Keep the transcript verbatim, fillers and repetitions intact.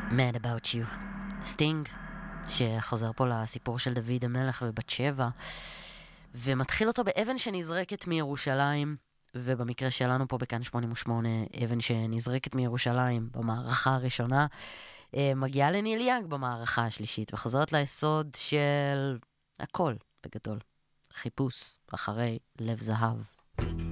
Mad About You. סטינג, שחוזר פה לסיפור של דוד המלך ובת שבע, ומתחיל אותו באבן שנזרקת מירושלים, ובמקרה שלנו פה בכאן שמונים ושמונה, אבן שנזרקת מירושלים במערכה הראשונה, מגיעה לניל יאנג במערכה השלישית, וחוזרת ליסוד של הכל בגדול. חיפוש אחרי לב זהב.